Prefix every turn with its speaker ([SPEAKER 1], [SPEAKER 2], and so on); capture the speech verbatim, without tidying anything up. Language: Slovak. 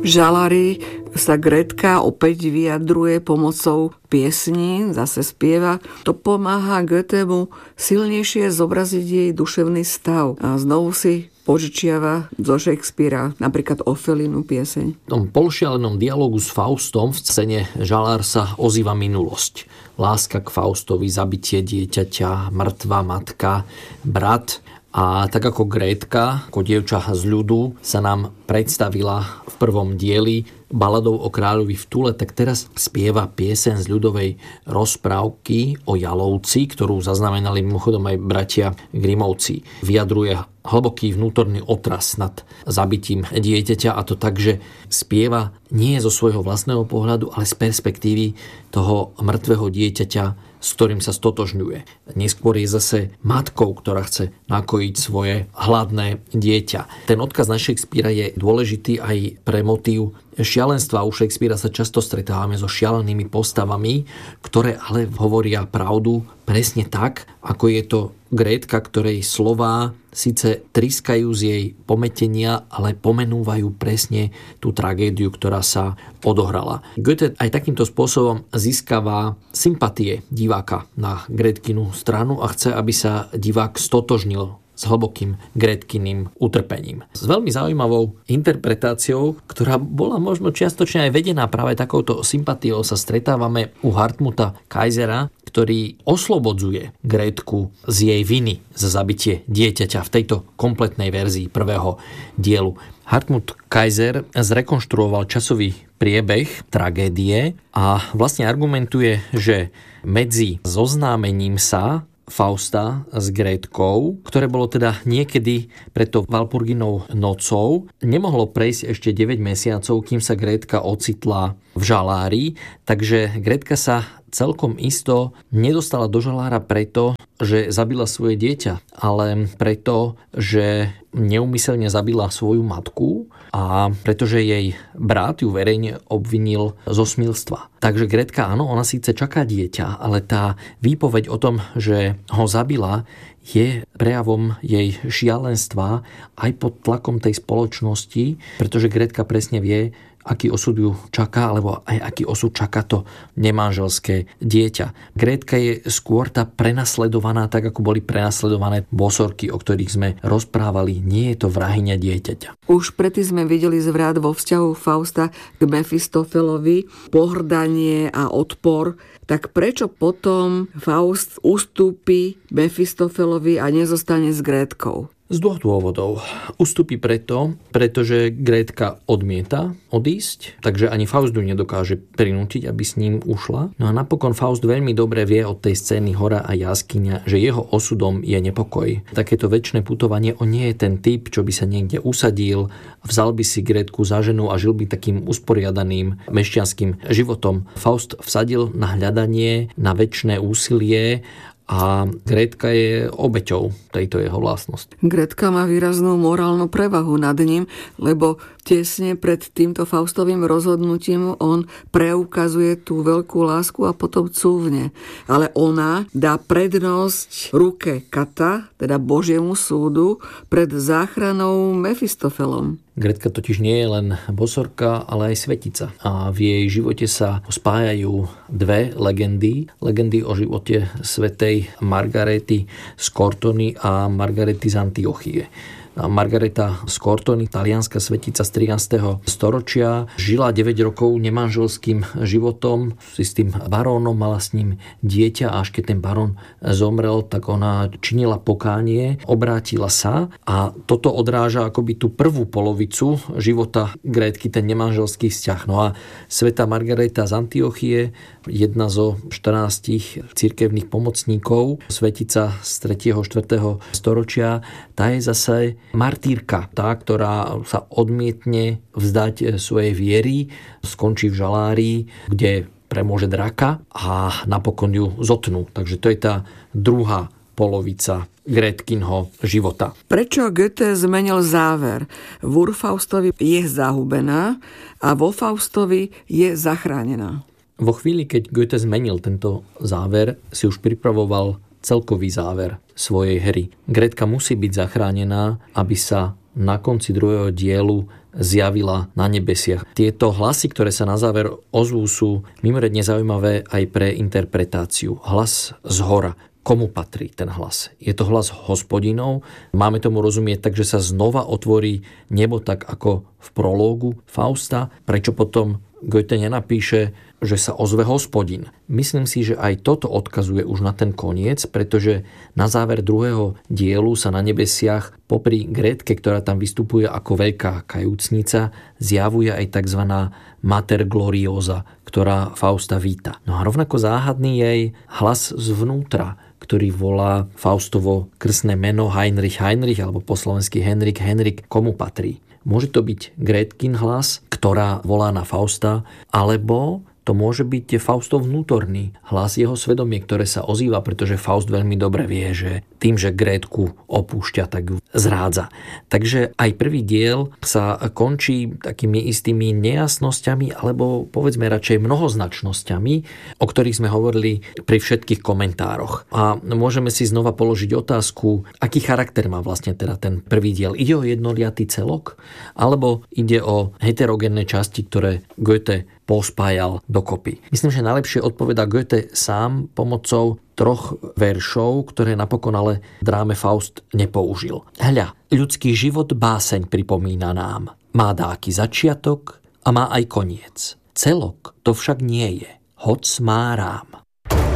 [SPEAKER 1] žalári sa Gretka opäť vyjadruje pomocou piesní, zase spieva. To pomáha Goethemu silnejšie zobraziť jej duševný stav. A znovu si požičiava zo Shakespearea napríklad Ofelinu pieseň.
[SPEAKER 2] V tom polšialenom dialogu s Faustom v scéne žalár sa ozýva minulosť. Láska k Faustovi, zabitie dieťaťa, mŕtva matka, brat. A tak ako Grétka, ako dievča z ľudu, sa nám predstavila v prvom dieli baladou o kráľovi v Tule, tak teraz spieva pieseň z ľudovej rozprávky o Jalovci, ktorú zaznamenali mimochodom aj bratia Grimovci. Vyjadruje hlboký vnútorný otras nad zabitím dieťaťa, a to tak, že spieva nie zo svojho vlastného pohľadu, ale z perspektívy toho mŕtvého dieťaťa, s ktorým sa stotožňuje. Neskôr je zase matkou, ktorá chce nakojiť svoje hladné dieťa. Ten odkaz na Shakespearea je dôležitý aj pre motív šialenstva. U Shakespearea sa často stretávame so šialenými postavami, ktoré ale hovoria pravdu presne tak, ako je to Grétka, ktorej slová síce triskajú z jej pometenia, ale pomenúvajú presne tú tragédiu, ktorá sa odohrala. Goethe aj takýmto spôsobom získava sympatie diváka na Grétkinu stranu a chce, aby sa divák stotožnil s hlbokým Grétkyným utrpením. S veľmi zaujímavou interpretáciou, ktorá bola možno čiastočne aj vedená práve takouto sympatiou, sa stretávame u Hartmuta Kaisera, ktorý oslobodzuje Grétku z jej viny za zabitie dieťaťa v tejto kompletnej verzii prvého dielu. Hartmut Kaiser zrekonštruoval časový priebeh tragédie a vlastne argumentuje, že medzi zoznámením sa Fausta s Grétkou, ktoré bolo teda niekedy pred tou Walpurginou nocou, nemohlo prejsť ešte deväť mesiacov, kým sa Grétka ocitla v žalári, takže Grétka sa celkom isto nedostala do žalára preto, že zabila svoje dieťa, ale preto, že neúmyselne zabila svoju matku a pretože jej brat ju verejne obvinil zo smilstva. Takže Grétka, áno, ona síce čaká dieťa, ale tá výpoveď o tom, že ho zabila, je prejavom jej šialenstva aj pod tlakom tej spoločnosti, pretože Grétka presne vie, aký osud ju čaká, alebo aj aký osud čaká to nemanželské dieťa. Grétka je skôr tá prenasledovaná, tak ako boli prenasledované bosorky, o ktorých sme rozprávali. Nie je to vrahyňa dieťaťa.
[SPEAKER 1] Už predtým sme videli zvrat vo vzťahu Fausta k Mefistofelovi, pohrdanie a odpor. Tak prečo potom Faust ustúpi Mefistofelovi a nezostane s Grétkou?
[SPEAKER 2] Z dvoch dôvodov. Ustúpi preto, pretože Grétka odmieta odísť, takže ani Faust ju nedokáže prinútiť, aby s ním ušla. No a napokon Faust veľmi dobre vie od tej scény Hora a jaskyňa, že jeho osudom je nepokoj. Takéto večné putovanie, on nie je ten typ, čo by sa niekde usadil, vzal by si Grétku za ženu a žil by takým usporiadaným mešťanským životom. Faust vsadil na hľadanie, na večné úsilie, a Grétka je obeťou tejto jeho vlastnosti.
[SPEAKER 1] Grétka má výraznú morálnu prevahu nad ním, lebo tesne pred týmto Faustovým rozhodnutím on preukazuje tú veľkú lásku a potom cúvne. Ale ona dá prednosť ruke kata, teda Božiemu súdu, pred záchranou Mefistofelom.
[SPEAKER 2] Grétka totiž nie je len bosorka, ale aj svetica. A v jej živote sa spájajú dve legendy. Legendy o živote svätej Margarety z Cortony a Margarety z Antiochie. Margareta z Cortony, talianska svetica z trinásteho storočia, žila deväť rokov nemanželským životom s istým barónom, mala s ním dieťa a až keď ten barón zomrel, tak ona činila pokánie, obrátila sa a toto odráža akoby tú prvú polovicu života Grétky, ten nemanželský vzťah. No a sveta Margareta z Antiochie, jedna zo štrnástich cirkevných pomocníkov, svetica z tretieho štvrtého storočia, tá je zase martýrka, tá, ktorá sa odmietne vzdať svojej viery, skončí v žalári, kde premôže draka a napokon ju zotnú. Takže to je tá druhá polovica Grétkinho života.
[SPEAKER 1] Prečo Goethe zmenil záver? V Urfaustovi je zahubená a vo Faustovi je zachránená.
[SPEAKER 2] Vo chvíli, keď Goethe zmenil tento záver, si už pripravoval celkový záver svojej hry. Grétka musí byť zachránená, aby sa na konci druhého dielu zjavila na nebesiach. Tieto hlasy, ktoré sa na záver ozvú, sú mimoriadne zaujímavé aj pre interpretáciu. Hlas z hora. Komu patrí ten hlas? Je to hlas Hospodinov? Máme tomu rozumieť tak, že sa znova otvorí nebo tak ako v prológu Fausta? Prečo potom Goethe nenapíše, že sa ozve Hospodin? Myslím si, že aj toto odkazuje už na ten koniec, pretože na záver druhého dielu sa na nebesiach popri Grétke, ktorá tam vystupuje ako veľká kajúcnica, zjavuje aj tzv. Mater Gloriosa, ktorá Fausta víta. No a rovnako záhadný jej hlas zvnútra, ktorý volá Faustovo krstné meno Heinrich Heinrich, alebo po slovensky Henrik Henrik, komu patrí. Môže to byť Grétkin hlas, ktorá volá na Fausta, alebo to môže byť Faustov vnútorný hlas, jeho svedomie, ktoré sa ozýva, pretože Faust veľmi dobre vie, že tým, že Grétku opúšťa, tak ju zrádza. Takže aj prvý diel sa končí takými istými nejasnosťami, alebo povedzme radšej mnohoznačnosťami, o ktorých sme hovorili pri všetkých komentároch. A môžeme si znova položiť otázku, aký charakter má vlastne teda ten prvý diel. Ide o jednoliatý celok, alebo ide o heterogénne časti, ktoré Goethe pospájal dokopy. Myslím, že najlepšie odpovedá Goethe sám pomocou troch veršov, ktoré napokon ale v dráme Faust nepoužil. Hľa, ľudský život báseň pripomína nám. Má dáky začiatok a má aj koniec. Celok to však nie je, hoc má rám.